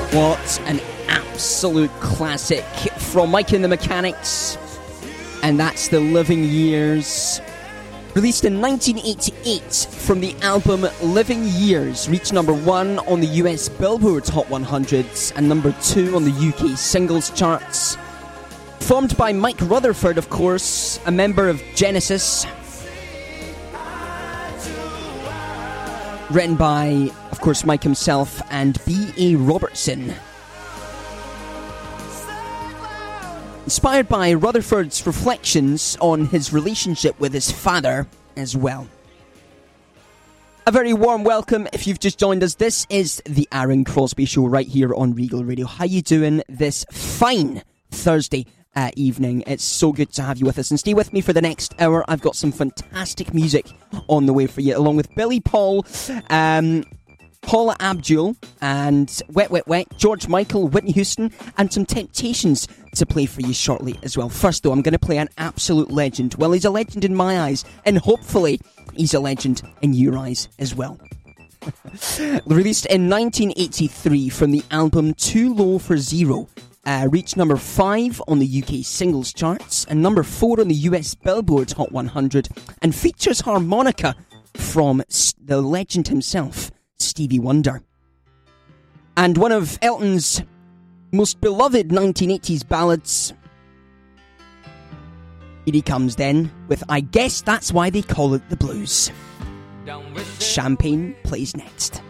What an absolute classic from Mike and the Mechanics, and that's The Living Years. Released in 1988 from the album Living Years, reached number 1 on the US Billboard Hot 100 and number 2 on the UK singles charts. Formed by Mike Rutherford, of course, a member of Genesis. Written by, of course, Mike himself and B.A. Robertson. Inspired by Rutherford's reflections on his relationship with his father as well. A very warm welcome if you've just joined us. This is the Aaron Crosby Show right here on Regal Radio. How you doing this fine Thursday evening? It's so good to have you with us, and stay with me for the next hour. I've got some fantastic music on the way for you, along with Billy Paul, Paula Abdul, and Wet Wet Wet, George Michael, Whitney Houston, and some Temptations to play for you shortly as well. First though, I'm going to play an absolute legend. Well, he's a legend in my eyes, and hopefully he's a legend in your eyes as well. Released in 1983 from the album Too Low for Zero, reached number 5 on the UK singles charts and number 4 on the US Billboard Hot 100, and features harmonica from the legend himself, Stevie Wonder. And one of Elton's most beloved 1980s ballads. Here he comes then with I Guess That's Why They Call It the Blues. Champagne plays next.